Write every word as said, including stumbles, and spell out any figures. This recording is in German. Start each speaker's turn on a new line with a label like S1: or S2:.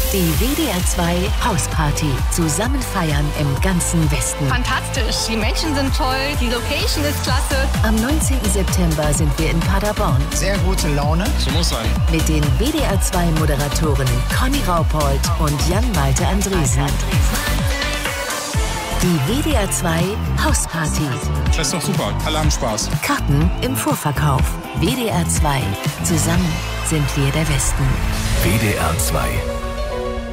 S1: Die W D R zwei Hausparty. Zusammen feiern im ganzen Westen.
S2: Fantastisch. Die Menschen sind toll. Die Location ist klasse.
S1: Am neunzehnten September sind wir in Paderborn.
S3: Sehr gute Laune.
S4: So muss sein.
S1: Mit den W D R zwei Moderatorinnen Conny Raupold und Jan-Malte Andresen. Die W D R zwei Hausparty.
S4: Das ist doch super. Alle haben Spaß.
S1: Karten im Vorverkauf. W D R zwei. Zusammen sind wir der Westen.
S5: W D R zwei